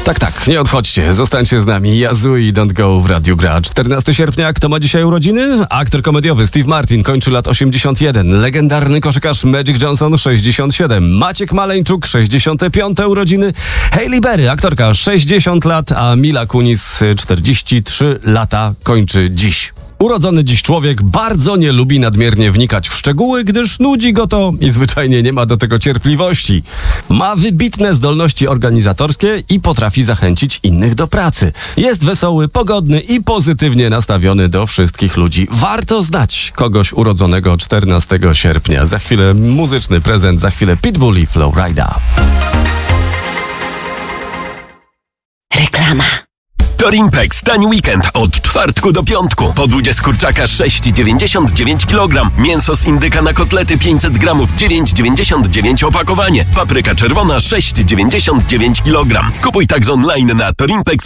Tak, nie odchodźcie, zostańcie z nami. Yazoo i Don't Go w Radiu Gra. 14 sierpnia, kto ma dzisiaj urodziny? Aktor komediowy Steve Martin kończy lat 81. Legendarny koszykarz Magic Johnson 67. Maciek Maleńczuk 65 urodziny. Hailey Berry, aktorka 60 lat, a Mila Kunis 43 lata kończy dziś. Urodzony dziś człowiek bardzo nie lubi nadmiernie wnikać w szczegóły, gdyż nudzi go to i zwyczajnie nie ma do tego cierpliwości. Ma wybitne zdolności organizatorskie i potrafi zachęcić innych do pracy. Jest wesoły, pogodny i pozytywnie nastawiony do wszystkich ludzi. Warto znać kogoś urodzonego 14 sierpnia. Za chwilę muzyczny prezent, za chwilę Pitbull i Flowrida. Reklama. Torimpex Tań Weekend od czwartku do piątku. Podłudzie z kurczaka 6,99 kg. Mięso z indyka na kotlety 500 g 9,99 opakowanie. Papryka czerwona 6,99 kg. Kupuj także online na torimpex.pl.